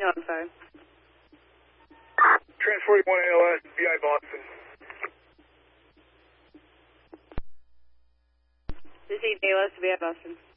No, I'm sorry. Trans 41 ALS, BI Boston. This is ALS, BI Boston.